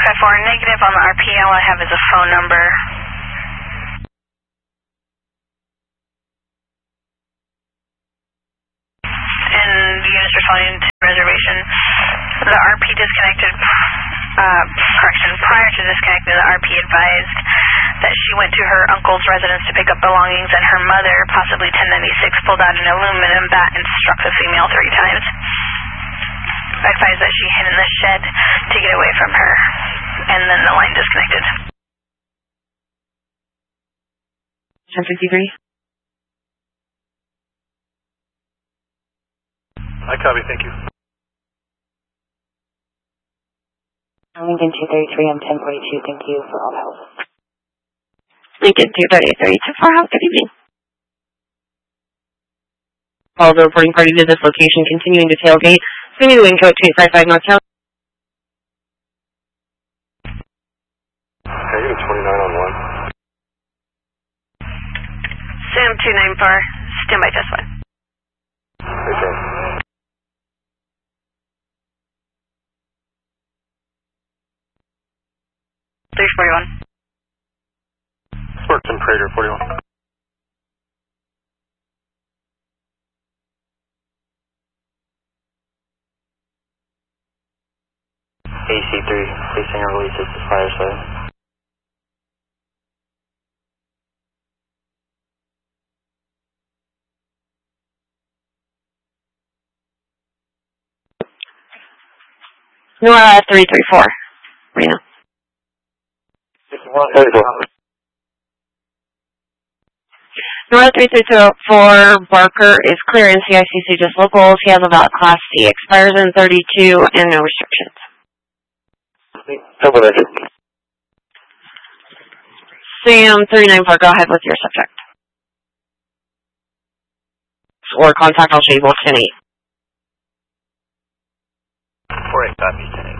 354, negative on the RP. All I have is a phone number. And the units responding to reservation. The RP disconnected, prior to disconnecting, the RP advised that she went to her uncle's residence to pick up belongings, and her mother, possibly 1096, pulled out an aluminum bat and struck the female 3 times. Advised that she hid in the shed to get away from her, and then the line disconnected. 1053. I copy, thank you. Lincoln 233, I'm 1042, thank you for all help. Lincoln 233, 2-4, how good evening. All the reporting party to this location, continuing to tailgate. Send me the wind code 2855 North Town. Okay, unit 29 on 1. Sam 294, stand by test 1. Okay. There's 41. Spartan Prater 41. AC3, facing our releases to fire side. Nora 334, Reno. Nora 334, Barker is clear in CICC, just locals. He has a valid Class C, expires in 32, and no restrictions. Sam 394, go ahead with your subject. Or contact, I'll show you both 10-8. 48, copy, 10-8.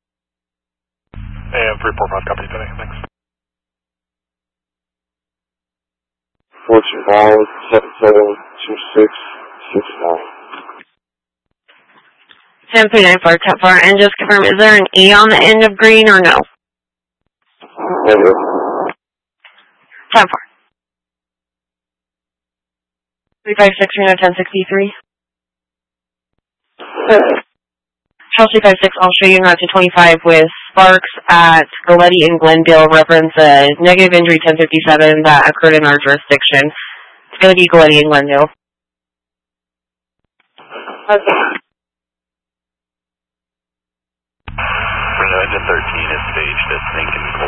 And 345, copy, 10-8, thanks. 425-772669. Sam 394, 10-4, and just confirm, is there an E on the end of green or no? Negative. 10-4. 356, Reno 1063. Chelsea 56, I'll show you in route to 25 with Sparks at Galletti and Glendale, reference a negative injury 1057 that occurred in our jurisdiction. It's going to be Galletti and Glendale. Reno engine 13 is staged at Lincoln